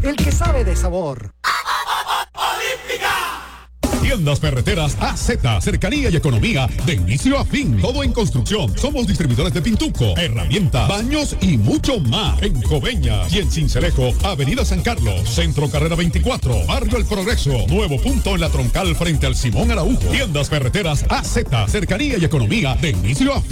el que sabe de sabor. Tiendas Ferreteras AZ, cercanía y economía de inicio a fin. Todo en construcción. Somos distribuidores de pintuco, herramientas, baños y mucho más. En Coveñas y en Cincelejo, Avenida San Carlos, Centro Carrera 24, Barrio El Progreso, nuevo punto en la Troncal frente al Simón Araujo. Tiendas Ferreteras AZ, cercanía y economía de inicio a fin.